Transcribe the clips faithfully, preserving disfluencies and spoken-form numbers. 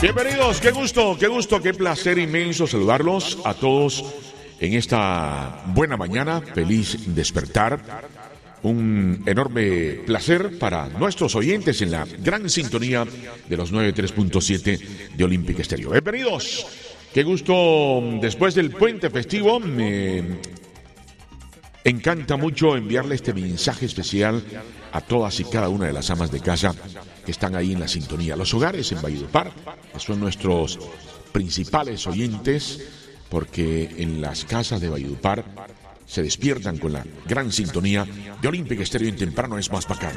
Bienvenidos, qué gusto, qué gusto, qué placer inmenso saludarlos a todos en esta buena mañana, feliz despertar. Un enorme placer para nuestros oyentes en la gran sintonía de los noventa y tres punto siete de Olympic Estéreo. Bienvenidos, qué gusto después del puente festivo. Me encanta mucho enviarle este mensaje especial a todas y cada una de las amas de casa que están ahí en la sintonía. Los hogares en Valledupar, que son nuestros principales oyentes, porque en las casas de Valledupar se despiertan con la gran sintonía de Olympic Estéreo. En temprano es más bacano.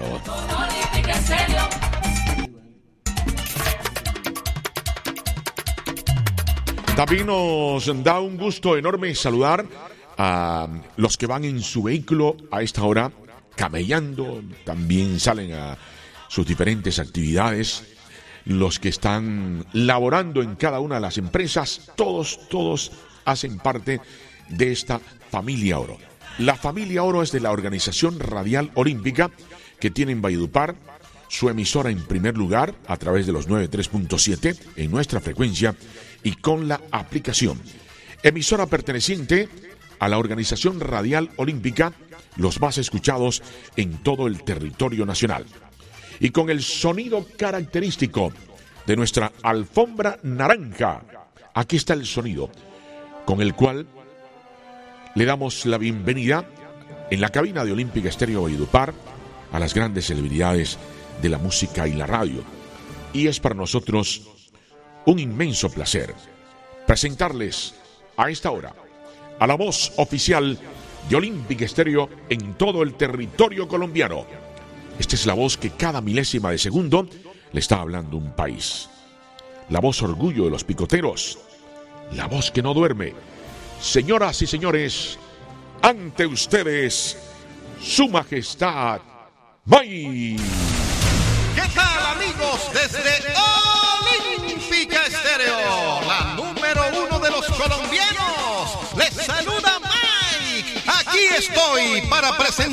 También nos da un gusto enorme saludar a los que van en su vehículo a esta hora camellando, también salen a sus diferentes actividades, los que están laborando en cada una de las empresas, todos, todos hacen parte de esta familia Oro. La familia Oro es de la Organización Radial Olímpica, que tiene en Valledupar su emisora en primer lugar a través de los noventa y tres punto siete en nuestra frecuencia y con la aplicación. Emisora perteneciente a la Organización Radial Olímpica, los más escuchados en todo el territorio nacional. Y con el sonido característico de nuestra alfombra naranja, aquí está el sonido con el cual le damos la bienvenida en la cabina de Olympic Estéreo Valledupar a las grandes celebridades de la música y la radio. Y es para nosotros un inmenso placer presentarles a esta hora a la voz oficial de Olympic Estéreo en todo el territorio colombiano. Esta es la voz que cada milésima de segundo le está hablando un país. La voz orgullo de los picoteros. La voz que no duerme. Señoras y señores, ante ustedes, Su Majestad May. ¿Qué tal, amigos? Desde Olympic Estéreo, la número uno de los colombianos, les saluda Mike. Aquí estoy para presentar